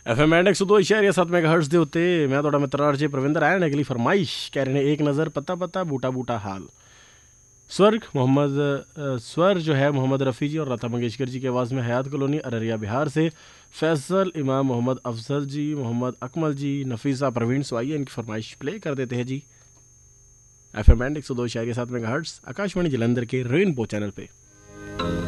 FM and 102.7 megahertz ਦੇ ਉੱਤੇ ਮੈਂ ਤੁਹਾਡਾ ਮਿੱਤਰ ਆਰਜੇ ਪ੍ਰਵਿੰਦਰ ਆਇਆ ਨੇ ਅਗਲੀ ਫਰਮਾਇਸ਼ ਕਹਿ ਰਹੇ ਨੇ एक नज़र पता पता बूटा बूटा हाल स्वर जो है मोहम्मद रफ़ी जी और लता मंगेशकर जी की आवाज़ में हयात कॉलोनी अररिया बिहार से फैसल इमाम मोहम्मद अफजल जी मोहम्मद अकमल जी नफीसा प्रवीण सो आइए इनकी फरमाइश प्ले कर देते हैं जी। FM and 102.7 megahertz Akashvani Jalandhar के रेनबो चैनल पे।